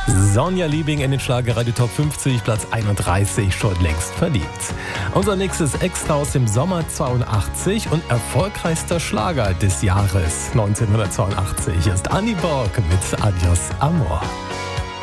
Sonja Liebing in den Schlagerradio Top 50, Platz 31, schon längst verliebt. Unser nächstes Extra aus dem Sommer 82 und erfolgreichster Schlager des Jahres 1982 ist Annie Borg mit Adios Amor.